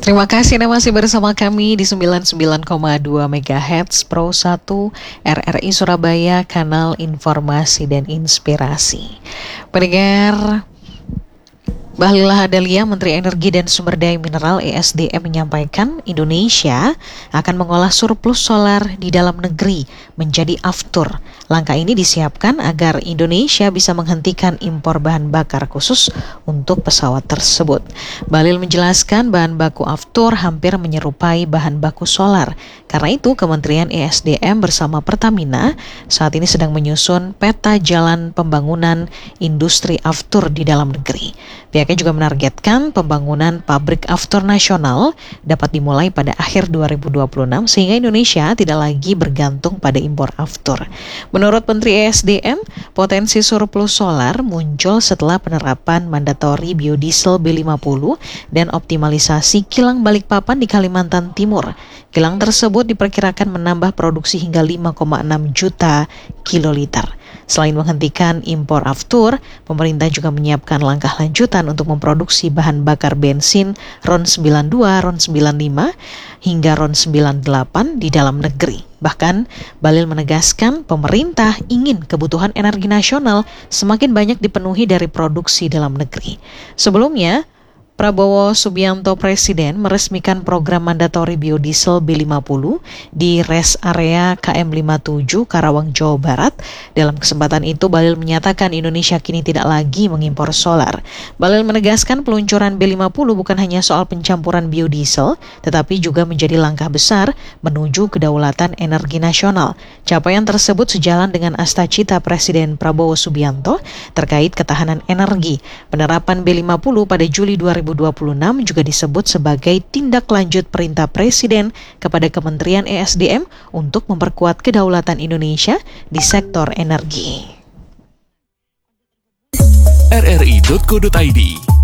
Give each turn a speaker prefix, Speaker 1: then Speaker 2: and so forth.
Speaker 1: Terima kasih Anda masih bersama kami di 99,2 MHz Pro 1 RRI Surabaya, kanal informasi dan inspirasi. Pendengar, Bahlil Lahadalia, Menteri Energi dan Sumber Daya Mineral (ESDM) menyampaikan Indonesia akan mengolah surplus solar di dalam negeri menjadi aftur. Langkah ini disiapkan agar Indonesia bisa menghentikan impor bahan bakar khusus untuk pesawat tersebut. Bahlil menjelaskan bahan baku aftur hampir menyerupai bahan baku solar. Karena itu, Kementerian ESDM bersama Pertamina saat ini sedang menyusun peta jalan pembangunan industri aftur di dalam negeri. Pihaknya juga menargetkan pembangunan pabrik aftur nasional dapat dimulai pada akhir 2026 sehingga Indonesia tidak lagi bergantung pada impor aftur. Menurut Menteri ESDM, potensi surplus solar muncul setelah penerapan mandatori biodiesel B50 dan optimalisasi kilang Balikpapan di Kalimantan Timur. Kilang tersebut diperkirakan menambah produksi hingga 5,6 juta kiloliter. Selain menghentikan impor aftur, pemerintah juga menyiapkan langkah lanjutan untuk memproduksi bahan bakar bensin RON 92, RON 95, hingga RON 98 di dalam negeri. Bahkan, Bahlil menegaskan pemerintah ingin kebutuhan energi nasional semakin banyak dipenuhi dari produksi dalam negeri. Sebelumnya, Prabowo Subianto Presiden meresmikan program mandatori biodiesel B50 di rest area KM 57 Karawang, Jawa Barat. Dalam kesempatan itu, Bahlil menyatakan Indonesia kini tidak lagi mengimpor solar. Bahlil menegaskan peluncuran B50 bukan hanya soal pencampuran biodiesel, tetapi juga menjadi langkah besar menuju kedaulatan energi nasional. Capaian tersebut sejalan dengan asta-cita Presiden Prabowo Subianto terkait ketahanan energi. Penerapan B50 pada Juli 2026 juga disebut sebagai tindak lanjut perintah Presiden kepada Kementerian ESDM untuk memperkuat kedaulatan Indonesia di sektor energi.
Speaker 2: rri.co.id